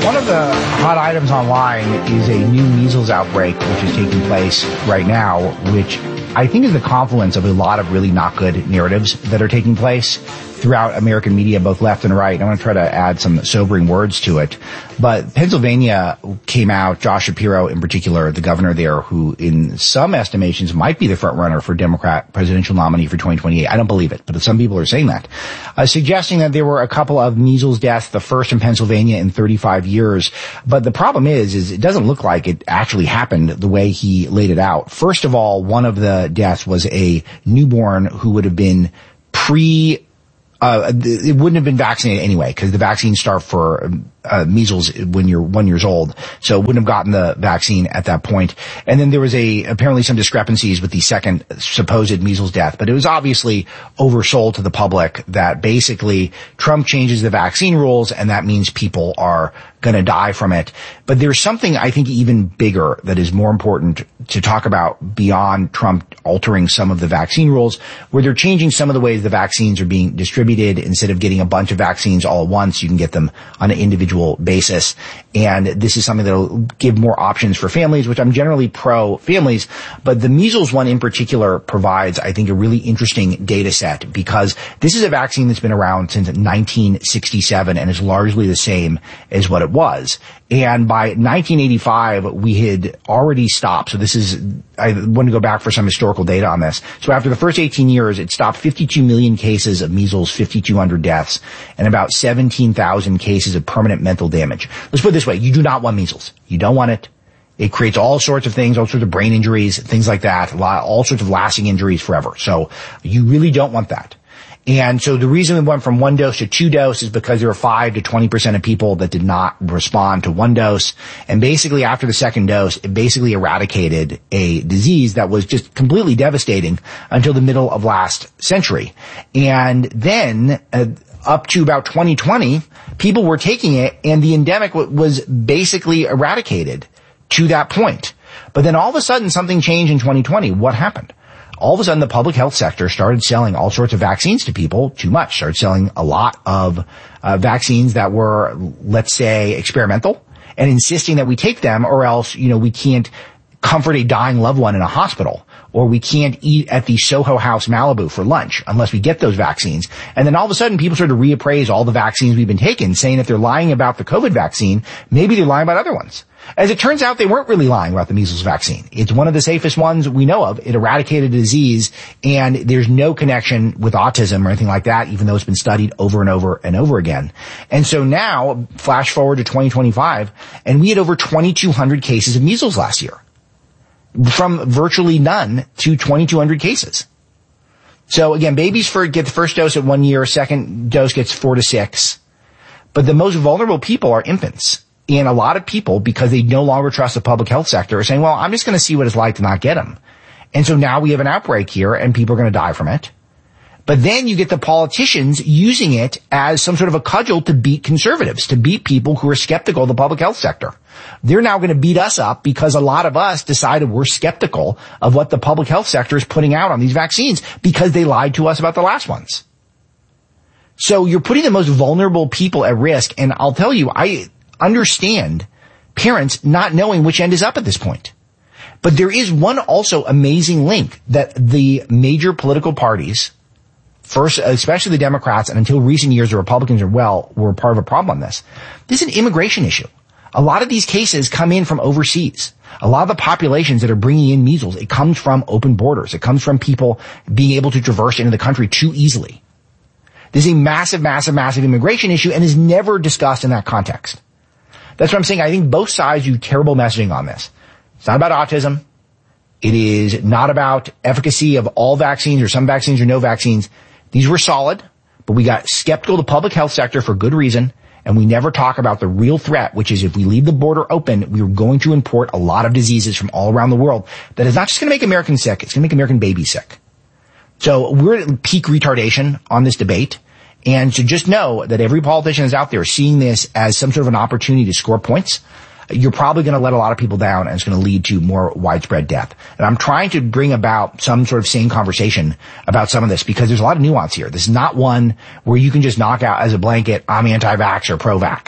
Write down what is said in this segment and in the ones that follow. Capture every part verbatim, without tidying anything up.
one of the hot items online is a new measles outbreak, which is taking place right now, which I think is the confluence of a lot of really not good narratives that are taking place throughout American media, both left and right. I want to try to add some sobering words to it. But Pennsylvania came out, Josh Shapiro in particular, the governor there, who in some estimations might be the front runner for Democrat presidential nominee for twenty twenty-eight. I don't believe it, but some people are saying that, uh, suggesting that there were a couple of measles deaths, the first in Pennsylvania in thirty-five years. But the problem is, is it doesn't look like it actually happened the way he laid it out. First of all, one of the deaths was a newborn who would have been pre Uh, it wouldn't have been vaccinated anyway, because the vaccines start for uh, measles when you're one years old, so wouldn't have gotten the vaccine at that point. And then there was a apparently some discrepancies with the second supposed measles death, but it was obviously oversold to the public that basically Trump changes the vaccine rules, and that means people are going to die from it. But there's something I think even bigger that is more important to talk about beyond Trump altering some of the vaccine rules, where they're changing some of the ways the vaccines are being distributed. Instead of getting a bunch of vaccines all at once, you can get them on an individual basis. And this is something that will give more options for families, which I'm generally pro families. But the measles one in particular provides, I think, a really interesting data set, because this is a vaccine that's been around since nineteen sixty-seven and is largely the same as what it was. And by nineteen eighty-five, we had already stopped. So this is, I want to go back for some historical data on this. So after the first eighteen years, it stopped fifty-two million cases of measles, fifty-two hundred deaths, and about seventeen thousand cases of permanent mental damage. Let's put it this way. You do not want measles. You don't want it. It creates all sorts of things, all sorts of brain injuries, things like that, all sorts of lasting injuries forever. So you really don't want that. And so the reason we went from one dose to two dose is because there were five to twenty percent of people that did not respond to one dose. And basically after the second dose, it basically eradicated a disease that was just completely devastating until the middle of last century. And then uh, up to about twenty twenty, people were taking it and the endemic w- was basically eradicated to that point. But then all of a sudden something changed in twenty twenty. What happened? All of a sudden, the public health sector started selling all sorts of vaccines to people, too much, started selling a lot of uh, vaccines that were, let's say, experimental, and insisting that we take them or else, you know, we can't comfort a dying loved one in a hospital, or we can't eat at the Soho House Malibu for lunch unless we get those vaccines. And then all of a sudden, people started to reappraise all the vaccines we've been taking, saying if they're lying about the COVID vaccine, maybe they're lying about other ones. As it turns out, they weren't really lying about the measles vaccine. It's one of the safest ones we know of. It eradicated a disease, and there's no connection with autism or anything like that, even though it's been studied over and over and over again. And so now, flash forward to twenty twenty-five, and we had over twenty-two hundred cases of measles last year. From virtually none to twenty-two hundred cases. So again, babies for, get the first dose at one year, second dose gets four to six. But the most vulnerable people are infants. And a lot of people, because they no longer trust the public health sector, are saying, well, I'm just going to see what it's like to not get them. And so now we have an outbreak here and people are going to die from it. But then you get the politicians using it as some sort of a cudgel to beat conservatives, to beat people who are skeptical of the public health sector. They're now going to beat us up because a lot of us decided we're skeptical of what the public health sector is putting out on these vaccines because they lied to us about the last ones. So you're putting the most vulnerable people at risk. And I'll tell you, I understand parents not knowing which end is up at this point. But there is one also amazing link that the major political parties, first, especially the Democrats, and until recent years the Republicans are well, were part of a problem on this. This is an immigration issue. A lot of these cases come in from overseas. A lot of the populations that are bringing in measles, it comes from open borders. It comes from people being able to traverse into the country too easily. This is a massive, massive, massive immigration issue and is never discussed in that context. That's what I'm saying. I think both sides do terrible messaging on this. It's not about autism. It is not about efficacy of all vaccines or some vaccines or no vaccines. These were solid, but we got skeptical of the public health sector for good reason, and we never talk about the real threat, which is if we leave the border open, we are going to import a lot of diseases from all around the world that is not just going to make Americans sick, it's going to make American babies sick. So we're at peak retardation on this debate. And to just know that every politician is out there seeing this as some sort of an opportunity to score points, you're probably going to let a lot of people down, and it's going to lead to more widespread death. And I'm trying to bring about some sort of sane conversation about some of this because there's a lot of nuance here. This is not one where you can just knock out as a blanket, I'm anti-vax or pro-vax.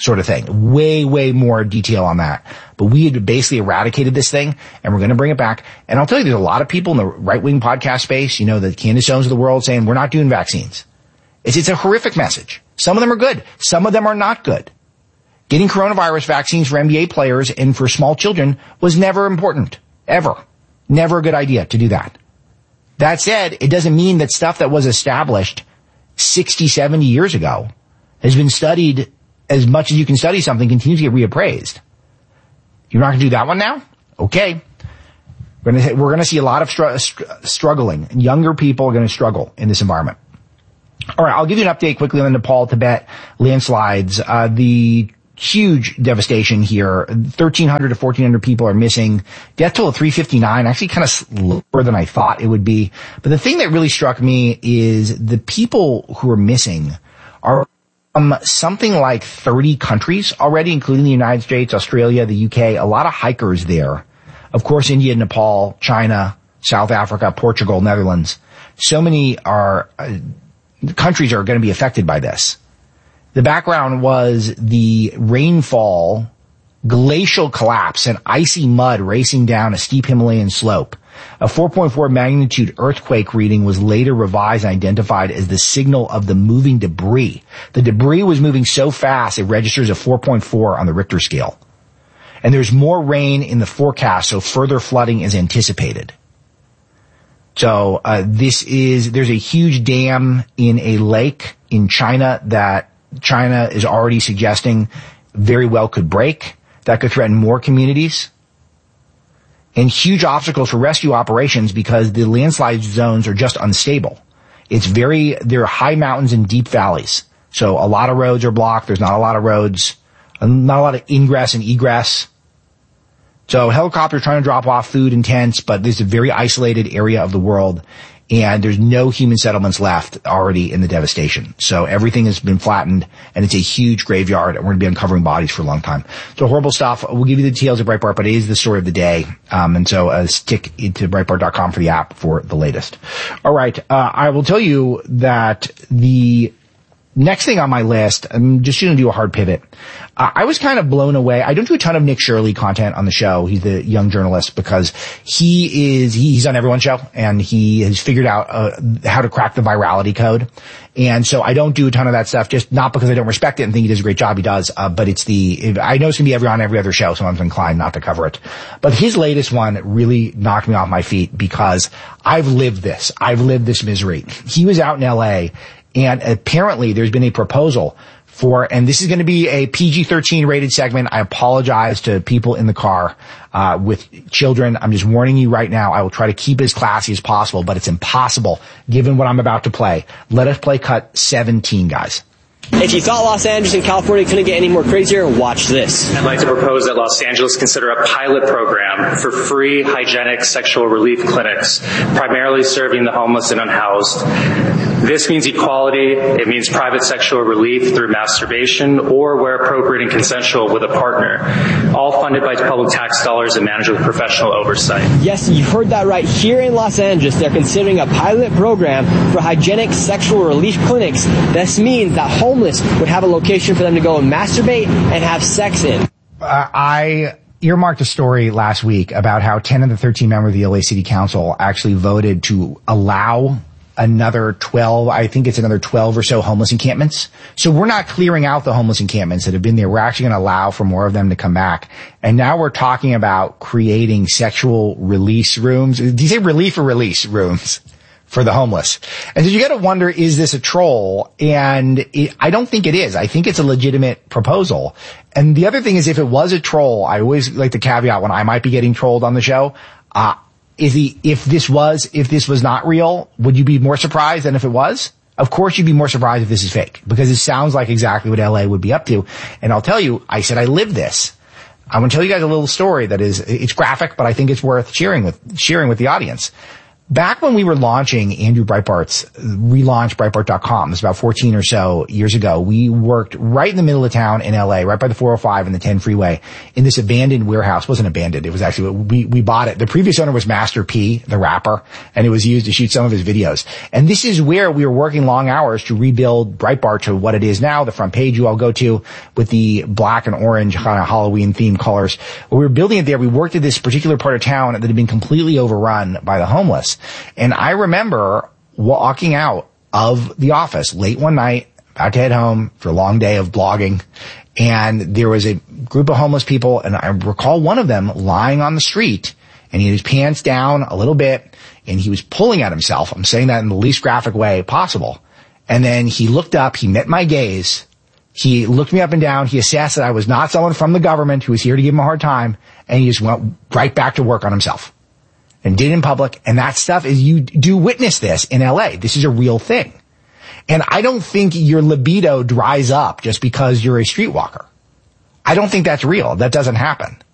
sort of thing. Way, way more detail on that. But we had basically eradicated this thing, and we're going to bring it back. And I'll tell you, there's a lot of people in the right-wing podcast space, you know, the Candace Owens of the world, saying we're not doing vaccines. It's, it's a horrific message. Some of them are good. Some of them are not good. Getting coronavirus vaccines for N B A players and for small children was never important. Ever. Never a good idea to do that. That said, it doesn't mean that stuff that was established sixty, seventy years ago has been studied as much as you can study something, continues to get reappraised. You're not going to do that one now? Okay. We're going to, we're going to see a lot of str- str- struggling. Younger people are going to struggle in this environment. All right, I'll give you an update quickly on the Nepal, Tibet landslides. Uh, the huge devastation here. thirteen hundred to fourteen hundred people are missing. Death toll of three fifty-nine, actually kind of lower than I thought it would be. But the thing that really struck me is the people who are missing are from something like thirty countries already, including the United States, Australia, the U K, a lot of hikers there. Of course, India, Nepal, China, South Africa, Portugal, Netherlands. So many are, uh, countries are going to be affected by this. The background was the rainfall, glacial collapse, and icy mud racing down a steep Himalayan slope. A four point four magnitude earthquake reading was later revised and identified as the signal of the moving debris. The debris was moving so fast it registers a four point four on the Richter scale. And there's more rain in the forecast, so further flooding is anticipated. So uh, this is, there's a huge dam in a lake in China that China is already suggesting very well could break. That could threaten more communities. And huge obstacles for rescue operations because the landslide zones are just unstable. It's very, there are high mountains and deep valleys. So a lot of roads are blocked. There's not a lot of roads, not a lot of ingress and egress. So helicopters trying to drop off food and tents, but this is a very isolated area of the world. And there's no human settlements left already in the devastation. So everything has been flattened, and it's a huge graveyard, and we're going to be uncovering bodies for a long time. So horrible stuff. We'll give you the details of Breitbart, but it is the story of the day. Um, and so uh, stick into Breitbart dot com for the app for the latest. All right. Uh, I will tell you that the next thing on my list, I'm just going to do a hard pivot. Uh, I was kind of blown away. I don't do a ton of Nick Shirley content on the show. He's the young journalist because he is, he, he's on everyone's show and he has figured out uh, how to crack the virality code. And so I don't do a ton of that stuff, just not because I don't respect it and think he does a great job. He does, uh, but it's the, I know it's going to be every on every other show, so I'm inclined not to cover it. But his latest one really knocked me off my feet because I've lived this. I've lived this misery. He was out in L A and apparently there's been a proposal for, and this is going to be a P G thirteen rated segment. I apologize to people in the car uh with children. I'm just warning you right now. I will try to keep it as classy as possible, but it's impossible given what I'm about to play. Let us play cut seventeen, guys. If you thought Los Angeles and California couldn't get any more crazier, watch this. I'd like to propose that Los Angeles consider a pilot program for free hygienic sexual relief clinics, primarily serving the homeless and unhoused. This means equality. It means private sexual relief through masturbation or where appropriate and consensual with a partner, all funded by public tax dollars and managed with professional oversight. Yes, you heard that right. Here in Los Angeles, they're considering a pilot program for hygienic sexual relief clinics. This means that homeless would have a location for them to go and masturbate and have sex in. Uh, I earmarked a story last week about how ten of the thirteen members of the L A City Council actually voted to allow another twelve, I think it's another twelve or so homeless encampments. So we're not clearing out the homeless encampments that have been there. We're actually going to allow for more of them to come back. And now we're talking about creating sexual release rooms. Do you say relief or release rooms for the homeless? And so you got to wonder, is this a troll? And it, I don't think it is. I think it's a legitimate proposal. And the other thing is, if it was a troll, I always like to caveat when I might be getting trolled on the show, uh, Is the, if this was, if this was not real, would you be more surprised than if it was? Of course you'd be more surprised if this is fake, because it sounds like exactly what L A would be up to. And I'll tell you, I said I lived this. I'm going to tell you guys a little story that is, it's graphic, but I think it's worth sharing with, sharing with the audience. Back when we were launching Andrew Breitbart's, relaunch Breitbart dot com, this was about fourteen or so years ago, we worked right in the middle of town in L A, right by the four oh five and the ten freeway, in this abandoned warehouse. It wasn't abandoned, it was actually, we, we bought it. The previous owner was Master P, the rapper, and it was used to shoot some of his videos. And this is where we were working long hours to rebuild Breitbart to what it is now, the front page you all go to with the black and orange kind of Halloween themed colors. When we were building it there, we worked at this particular part of town that had been completely overrun by the homeless. And I remember walking out of the office late one night, about to head home for a long day of blogging, and there was a group of homeless people, and I recall one of them lying on the street, and he had his pants down a little bit, and he was pulling at himself. I'm saying that in the least graphic way possible. And then he looked up, he met my gaze, he looked me up and down, he assessed that I was not someone from the government who was here to give him a hard time, and he just went right back to work on himself. And did it in public, and that stuff is, you do witness this in L A. This is a real thing. And I don't think your libido dries up just because you're a streetwalker. I don't think that's real. That doesn't happen.